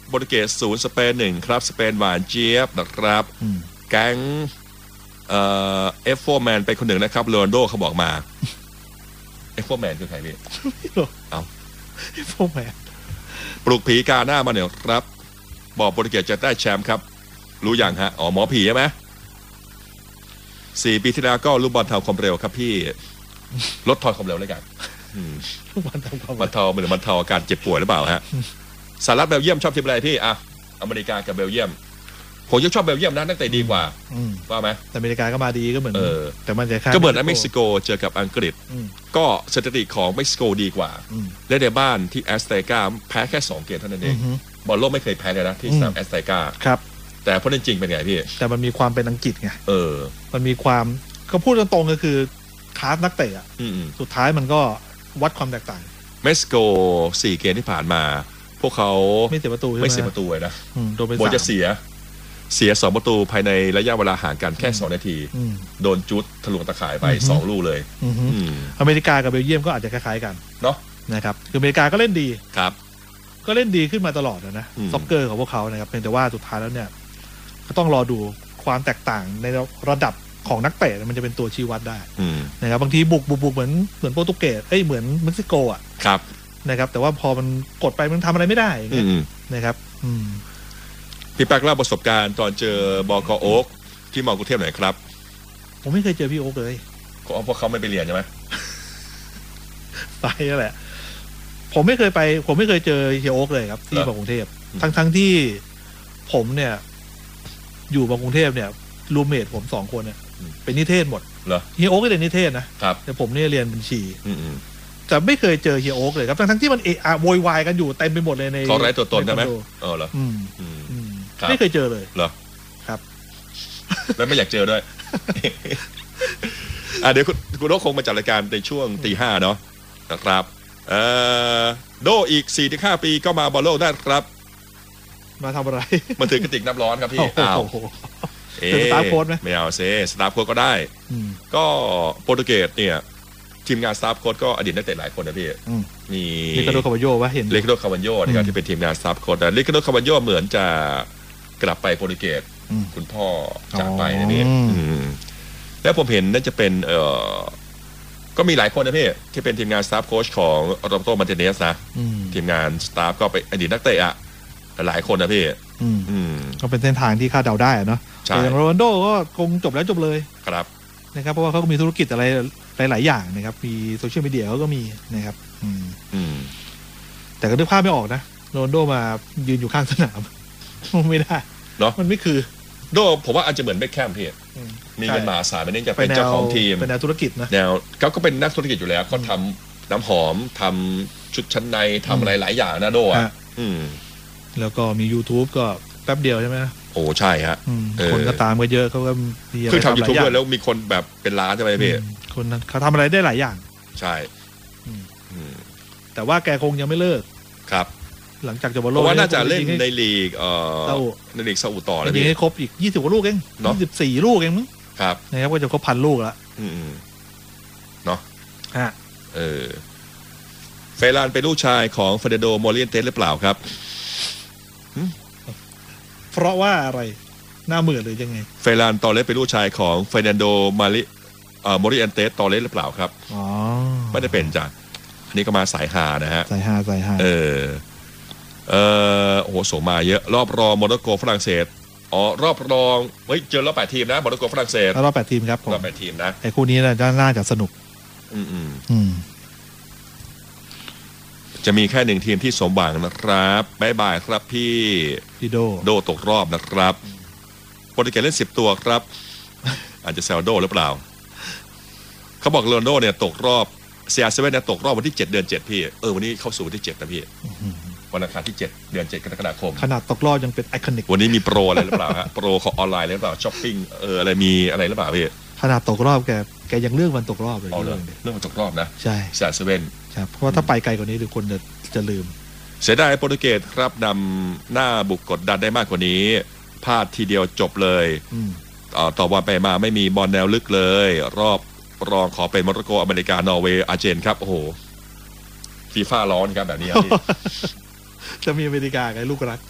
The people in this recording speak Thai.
โปรตุเกส0สเปน1ครับสเปนหวานเจี๊ยบนะครับแก๊งF4 แมนไปคนหนึ่งนะครับโรนัลโดเขาบอกมา F4 แมนคือใครพี่เอา F4 แมนปลุกผีกาหน้ามาเนี่ยครับบอกโปรตุเกสจะได้แชมป์ครับรู้อย่างฮะหมอผีใช่ไหม4 ปีที่แล้วก็ลูกบอลเทาความเร็วครับพี่ลดทอนความเร็วเลยกันลูกบอลเทาความมันเทาเหมือนมันเทาอาการเจ็บป่วยหรือเปล่าฮะสหรัฐเบลเยียมชอบทีมอะไรพี่อ่ะอเมริกากับเบลเยียมผมยังชอบเบลเยียมนะตั้งแต่ดีกว่าว่าไหมแต่อเมริกาก็มาดีก็เหมือนแต่มันจะก็เหมือนเม็กซิโกเจอกับอังกฤษก็สถิติของเม็กซิโกดีกว่าและในบ้านที่แอสเตกาแพ้แค่2 เกมเท่านั้นเองบอลโลกไม่เคยแพ้เลยนะที่สนามแอสเตกาครับแต่เพราะจริงเป็นไงพี่แต่มันมีความเป็นอังกฤษไงมันมีความก็พูดตรงๆก็คือคลาสนักเตะสุดท้ายมันก็วัดความแตกต่างเม็กซิโก4 เกมที่ผ่านมาพวกเขาไม่เสียประตูเลยนะโดนไป 3จะเสีย2 ประตูภายในระยะเวลาห่างกันแค่2 นาทีโดนจุดทะลวงตะข่ายไป2 ลูกเลยอเมริกากับเบลเยียมก็อาจจะคล้ายๆกันเนาะนะครับคืออเมริกาก็เล่นดีครับก็เล่นดีขึ้นมาตลอดนะซ็อกเกอร์ของพวกเขานะครับเพียงแต่ว่าสุดท้ายแล้วเนี่ยก็ต้องรอดูความแตกต่างในระดับของนักเตะมันจะเป็นตัวชี้วัดได้นะครับบางทีบุกเหมือนโปรตุเกสเหมือนเม็กซิโกอ่ะครับนะครับแต่ว่าพอมันกดไปมันทำอะไรไม่ได้นะครับพี่แป๊กเล่าประสบการณ์ตอนเจอบก.โอ๊กที่มอกรุงเทพหน่อยครับผมไม่เคยเจอพี่โอ๊กเลยเพราะเขาไม่ไปเรียนใช่ไหมไปนั่นแหละผมไม่เคยเจอเฮียโอ๊กเลยครับที่มอกรุงเทพทั้งที่ผมเนี่ยอยู่มากรุงเทพเนี่ยรูมเมทผม2 คนเนี่ยเป็นนิเทศหมดเฮียโอ๊กก็เรียนนิเทศนะแต่ผมเนี่ยเรียนบัญชีแต่ไม่เคยเจอเฮียโอ๊กเลยครับทั้งที่มันโวยวายกันอยู่เต็มไปหมดเลยในเขาไร้ตัวตนใช่ไหมเหรอไม่เคยเจอเลยเหรอครับแล้วไม่อยากเจอด้วยเดี๋ยวคุณโอ๊กคงมาจัดรายการในช่วงตี 5เนาะนะครับโดอีก 4-5 ปีก็มาบอลโลกได้ครับมาทำอะไรมาถือกระติกน้ำร้อนครับพี่เป็นสตาร์โค้ชไหมไม่เอาเซสตาร์โค้ชก็ได้ก็โปรตุเกสเนี่ยทีมงานสตาร์โค้ชก็อดีตนักเตะหลายคนนะพี่มีลิคาโดคาวันโญวะเห็นลิคาโดคาวันโญนะครับที่เป็นทีมงานสตาร์โค้ชแต่ลิคาโดคาวันโญเหมือนจะกลับไปโปรตุเกสคุณพ่อจากไปนะพี่แล้วผมเห็นน่าจะเป็นก็มีหลายคนนะพี่ที่เป็นทีมงานสตาฟโค้ชของโรเบโต มาร์ติเนสนะทีมงานสตาฟก็ไปอดีตนักเตะอะหลายคนนะพี่ก็เป็นเส้นทางที่คาดเดาได้เนาะอย่างโรนัลโดก็คงจบแล้วจบเลยครับนะครับเพราะว่าเขาก็มีธุรกิจอะไรหลายอย่างนะครับมีโซเชียลมีเดียเขาก็มีนะครับแต่ก็นึกภาพไม่ออกนะโรนัลโดมายืนอยู่ข้างสนามไม่ได้เนาะมันไม่คือโดผมว่าอาจจะเหมือนเบคแคมพี่มีเงินมหาศาลไม่ได้จะเป็นเจ้าของทีมเป็นแนวธุรกิจนะแนวเขาก็เป็นนักธุรกิจอยู่แล้วเขาทำน้ำหอมทำชุดชั้นในทำอะไรหลายอย่างนะโดอ่ะแล้วก็มี YouTube ก็แป๊บเดียวใช่ไหมโอ้ใช่ฮะคนก็ตามกันเยอะเขาก็มีคือทำ YouTube ด้วยแล้วมีคนแบบเป็นล้านใช่ไหมพี่คนนั้นเขาทำอะไรได้หลายอย่างใช่แต่ว่าแกคงยังไม่เลิกครับหลังจากจบบอลโลกเพราะว่าน่าจะเล่นในลีกในลีกซาอุต่อเลยยิงให้ครบอีก20 กว่าลูกเอง24 ลูกเองมั้งครับนะครับก็จะครบ1,000 ลูกแล้วเนาะเฟรานเป็นลูกชายของเฟเดโด มอริเอนเตสหรือเปล่าครับเพราะว่าอะไรหน้าเหมือนหรือยังไงเฟรานตอเลสเป็นลูกชายของเฟรนันโด มอริเอนเตสตอเลสหรือเปล่าครับไม่ได้เป็นจ้ะอันนี้ก็มาสายฮานะฮะสายฮาโอ้โหส่งมาเยอะรอบรองโมร็อกโกฝรั่งเศสรอบรองเจอรอบ8 ทีมนะโมร็อกโกฝรั่งเศสรอบ8 ทีมครับรอบ8 ทีมนะไอ้คู่นี้น่าจะสนุกจะมีแค่1 ทีมที่สมหวังนะครับบ๊ายบายครับพี่โดตกรอบนะครับโปรตุเกสเล่น10 ตัวครับอาจจะแซวโดหรือเปล่าเขาบอกโรนัลโดเนี่ยตกรอบCR7เนี่ยตกรอบวันที่7 เดือน 7พี่วันนี้เข้าสู่วันที่7นะพี่วันอังคารที่7 เดือน 7 กรกฎาคมขนาดตกรอบยังเป็นไอคอนิกวันนี้มีโปรอะไรหรือเปล่าฮะโปรของออนไลน์หรือเปล่าช้อปปิ้งอะไรมีอะไรหรือเปล่าพี่ขนาดตกรอบแกยังเลือกวันตกรอบเลยเรื่องวันตกรอบนะใช่ CR7 ครับเพราะว่าถ้าไปไกลกว่านี้หรือคนจะลืมเสียดายโปรตุเกสครับนำหน้าบุกกดดันได้มากกว่านี้พลาดทีเดียวจบเลยต่อวันไปมาไม่มีบอลแนวลึกเลยรอบรองขอเป็นโมร็อกโกอเมริกานอร์เวย์อาร์เจนครับโอ้โหฟีฟ่าร้อนครับแบบนี้จะมีอเมริกาไงลูกรัก